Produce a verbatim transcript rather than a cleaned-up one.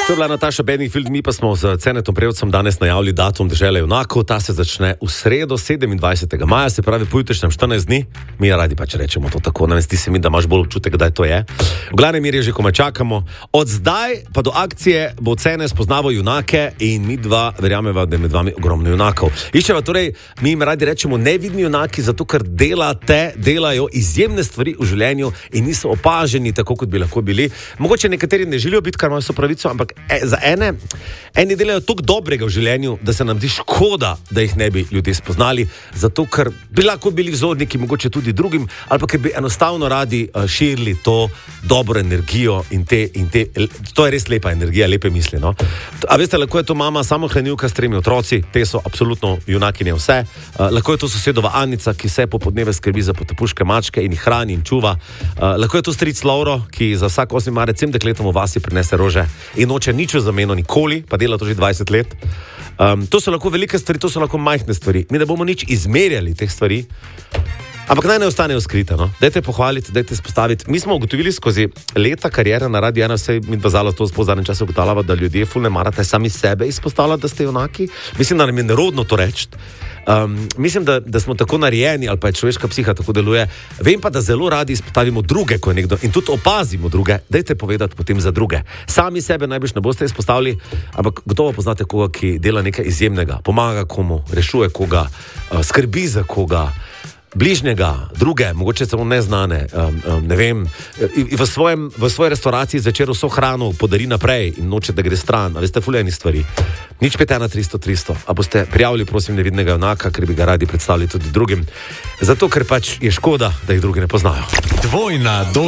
To je bila Nataša Bedingfield, mi pa smo z Cenetom Prevcem danes najavili datum Dežele junakov. Ta se začne v sredo sedemindvajsetega maja, se pravi po jutrišnjem štirinajst dni. Mi radi pač rečemo to tako, ne zdi se mi, da imaš bolj občutek, kdaj to je. V glavnem mir je že, komaj čakamo. Od zdaj pa do akcije bo Cene spoznaval junake in mi dva verjameva, da je med vami ogromno junakov. Iščeva torej, mi jim radi rečemo nevidni junaki, zato ker delate, delajo izjemne stvari v življenju in niso opaženi tako, kot bi lahko bili. Mogoče nekateri ne želijo biti, kar imajo so pravico, ampak E, za ene, eni delajo toliko dobrega v življenju, da se nam zdi škoda, da jih ne bi ljudje spoznali, zato ker bi lahko bili vzorniki mogoče tudi drugim, ali pa ker bi enostavno radi uh, širili to dobro energijo in te, in te, to je res lepa energija, lepe misli, no? A veste, lahko je to mama samohranilka s tremi otroci, te so absolutno junakinje vse, uh, lahko je to sosedova Anica, ki vse popodneve skrbi za potepuške mačke in jih hrani in čuva, uh, lahko je to stric Lovro, ki za vsak osmi marec vsem dekletom v vasi prinese rože in noče nič v zameno nikoli, pa dela to že dvajset let. Um, to so lahko velike stvari, to so lahko majhne stvari. Mi ne bomo nič izmerjali teh stvari, ampak naj ne ostanejo skrite, no? Dajte pohvaliti, dajte spostaviti. Mi smo ugotovili skozi leta karijere na Radiu ena, vse mi dva zalo to po zadnjem času ugotavljava, da ljudje ful ne marate sami sebe izpostavljati, da ste junaki. Mislim, da nam je nerodno to reči. Um, mislim, da, da smo tako narejeni, ali pa je človeška psiha tako deluje. Vem pa, da zelo radi izpostavimo druge, ko je nekdo, in tudi opazimo druge. Dajte povedati potem za druge. Sami sebe najbrž ne boste izpostavili, ampak gotovo poznate koga, ki dela nekaj izjemnega, pomaga komu, rešuje koga, uh, skrbi za koga, bližnjega, druge, mogoče samo neznane, um, um, ne vem, in v, svojem, v svoji restauraciji zvečer vso hrano podari naprej in noče, da gre stran, a veste, fuljeni stvari. Nič pet ena tristo tristo, a boste prijavili, prosim, nevidnega junaka, ker bi ga radi predstavili tudi drugim, zato ker pač je škoda, da jih drugi ne poznajo. Dvojna do